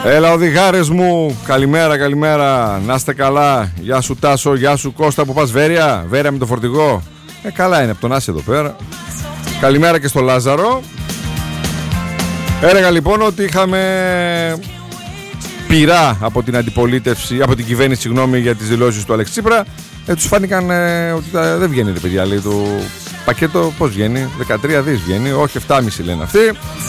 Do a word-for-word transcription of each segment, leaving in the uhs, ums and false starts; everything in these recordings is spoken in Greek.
Έλα οδηγάρες μου, καλημέρα, καλημέρα. Να είστε καλά. Γεια σου Τάσο, γεια σου Κώστα που πας Βέρεια. Βέρεια με το φορτηγό. Ε, καλά είναι από τον Άση εδώ πέρα. Καλημέρα και στο Λάζαρο. Έλεγα λοιπόν ότι είχαμε πειρά από την αντιπολίτευση, από την κυβέρνηση, συγγνώμη, για τις δηλώσεις του Αλέξη Τσίπρα. Ε, τους φάνηκαν ε, ότι τα, δεν βγαίνει, παιδιά, λέει, το πακέτο. Πώς βγαίνει, δεκατρία δις βγαίνει, όχι επτά κόμμα πέντε λένε αυτοί.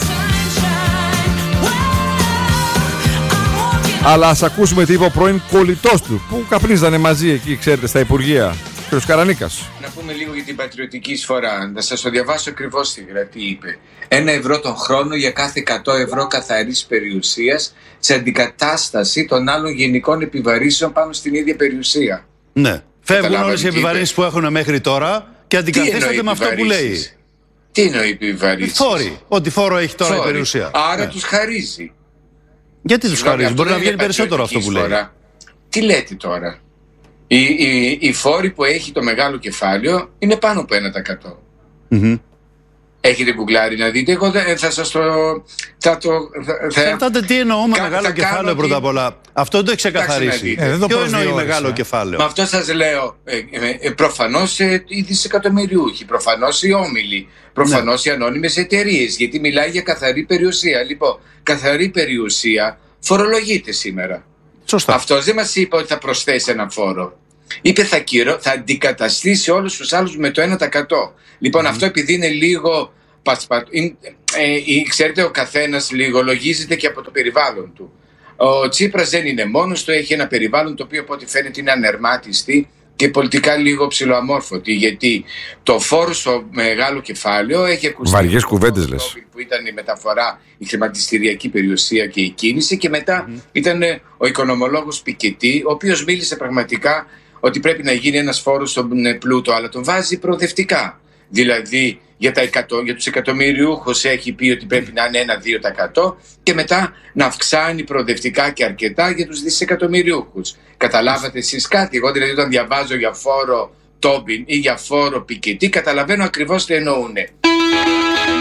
Αλλά ας ακούσουμε τι είπε ο πρώην κολλητός του, που καπνίζανε μαζί εκεί, ξέρετε, στα Υπουργεία, κ. Καρανίκας. Να πούμε λίγο για την πατριωτική εισφορά. Να σας το διαβάσω ακριβώς τι είπε. Ένα ευρώ τον χρόνο για κάθε εκατό ευρώ καθαρής περιουσίας σε αντικατάσταση των άλλων γενικών επιβαρύσεων πάνω στην ίδια περιουσία. Ναι. Φεύγουν όλες οι επιβαρύνσεις που έχουν μέχρι τώρα και αντικαθίστανται με αυτό που λέει. Τι εννοεί επιβαρύνσεις? Φόροι. Ό,τι φόρο έχει τώρα Φόροι. η περιουσία. Άρα ναι. τους χαρίζει. Γιατί τους χαρίζει? Μπορεί να βγαίνει περισσότερο αυτό που λέει. Τι λέτε τώρα? Οι, οι, οι φόροι που έχει το μεγάλο κεφάλαιο είναι πάνω από ένα τοις εκατό. Mm-hmm. Έχετε γκουγκλάρει να δείτε? Εγώ θα σας το... Θα το θα, Κρατάτε τι εννοούμε μεγάλο θα κεφάλαιο πρώτα απ' όλα. Αυτό δεν το έχει ξεκαθαρίσει. Ε, δεν το Ποιο εννοεί μεγάλο ε. κεφάλαιο? Με αυτό σας λέω. Ε, ε, ε, προφανώς ε, οι δισεκατομμυριούχοι, προφανώς οι όμιλοι, προφανώς ναι. οι ανώνυμες εταιρείες, γιατί μιλάει για καθαρή περιουσία. Λοιπόν, καθαρή περιουσία φορολογείται σήμερα. Σωστά. Αυτός δεν μας είπε ότι θα προσθέσει ένα φόρο. Είπε θα, κυρο... θα αντικαταστήσει όλους τους άλλους με το ένα τοις εκατό. Λοιπόν, mm. αυτό επειδή είναι λίγο... Είναι, ε, ξέρετε, ο καθένας λίγο λογίζεται και από το περιβάλλον του. Ο Τσίπρας δεν είναι μόνος του, έχει ένα περιβάλλον το οποίο από ό,τι φαίνεται είναι ανερμάτιστη και πολιτικά λίγο ψιλοαμόρφωτη, γιατί το φόρο στο μεγάλο κεφάλαιο έχει ακουστεί. Βαριές κουβέντες λες. Που ήταν η μεταφορά, η χρηματιστηριακή περιουσία και η κίνηση, και μετά mm-hmm. ήταν ο οικονομολόγος Πικετή, ο οποίος μίλησε πραγματικά ότι πρέπει να γίνει ένας φόρος στον πλούτο, αλλά τον βάζει προοδευτικά. Δηλαδή για, τα εκατό, για τους εκατομμυριούχους έχει πει ότι πρέπει να είναι ένα με δύο τοις εκατό και μετά να αυξάνει προοδευτικά και αρκετά για τους δισεκατομμυριούχους. Καταλάβατε εσείς κάτι? Εγώ δηλαδή όταν διαβάζω για φόρο Τόμπιν ή για φόρο Πικετή καταλαβαίνω ακριβώς τι εννοούνε.